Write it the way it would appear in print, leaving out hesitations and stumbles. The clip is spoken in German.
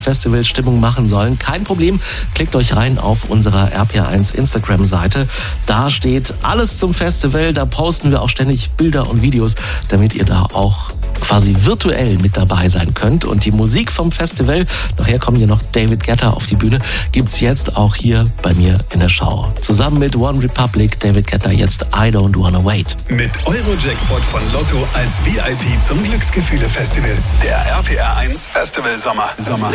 Festivalstimmung machen sollen. Kein Problem, klickt euch rein auf unserer RPR1 Instagram-Seite. Da steht alles zum Festival, da posten wir auch ständig Bilder und Videos, damit ihr da auch quasi virtuell mit dabei sein könnt. Und die Musik vom Festival, nachher kommen hier noch David Guetta auf die Bühne, gibt's jetzt auch hier bei mir in der Show. Zusammen mit One Republic, David Guetta jetzt I Don't Wanna Wait. Mit Eurojackpot von Lotto als VIP zum Glücksgefühle-Festival. Der RPR1 Festival Sommer.